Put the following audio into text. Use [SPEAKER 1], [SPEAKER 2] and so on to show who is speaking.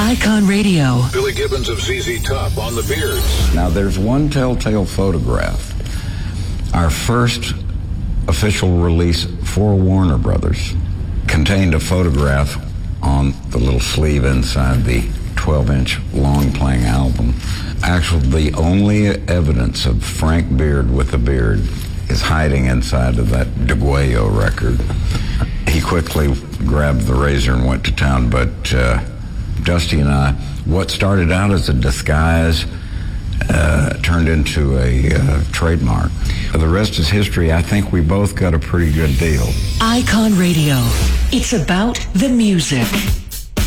[SPEAKER 1] Icon Radio.
[SPEAKER 2] Billy Gibbons of ZZ Top on the Beards.
[SPEAKER 3] Now, there's one telltale photograph. Our first official release for Warner Brothers contained a photograph on the little sleeve inside the 12-inch long-playing album. Actually, the only evidence of Frank Beard with a beard is hiding inside of that DeGuayo record. He quickly grabbed the razor and went to town, but Dusty and I, what started out as a disguise turned into a trademark. The rest is history. I think we both got a pretty good deal.
[SPEAKER 1] Icon Radio. It's about the music.